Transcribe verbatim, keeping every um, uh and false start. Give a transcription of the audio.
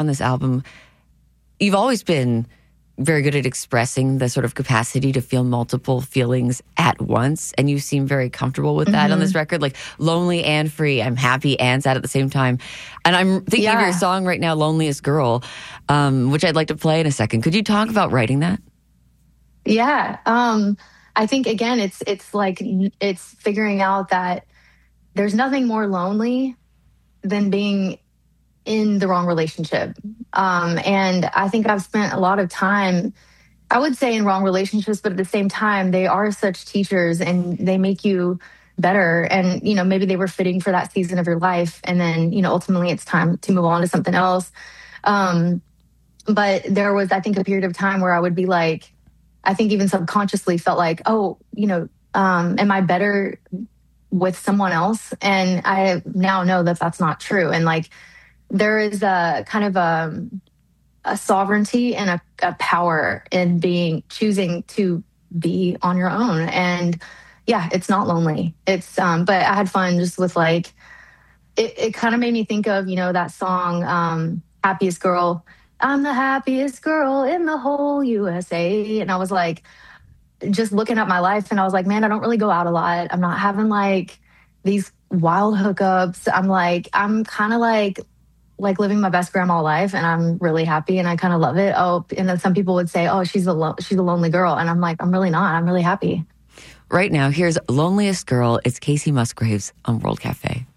on this album, you've always been very good at expressing the sort of capacity to feel multiple feelings at once. And you seem very comfortable with that mm-hmm. on this record, like lonely and free. I'm happy and sad at the same time. And I'm thinking yeah. of your song right now, Loneliest Girl, um, which I'd like to play in a second. Could you talk about writing that? Yeah. Um, I think, again, it's it's like it's figuring out that there's nothing more lonely than being in the wrong relationship. Um, and I think I've spent a lot of time, I would say, in wrong relationships, but at the same time, they are such teachers and they make you better. And, you know, maybe they were fitting for that season of your life. And then, you know, ultimately it's time to move on to something else. Um, but there was, I think, a period of time where I would be like, I think even subconsciously felt like, oh, you know, um, am I better with someone else? And I now know that that's not true. And like, there is a kind of a, a sovereignty and a, a power in being, choosing to be on your own. And yeah, it's not lonely. It's, um, but I had fun just with like, it, it kind of made me think of, you know, that song, um, Happiest Girl. I'm the happiest girl in the whole U S A. And I was like, just looking at my life and I was like, man, I don't really go out a lot. I'm not having like these wild hookups. I'm like, I'm kind of like, like living my best grandma life and I'm really happy and I kind of love it. Oh, and then some people would say, oh, she's a lo- she's a lonely girl. And I'm like, I'm really not. I'm really happy. Right now, here's Loneliest Girl. It's Kacey Musgraves on World Cafe.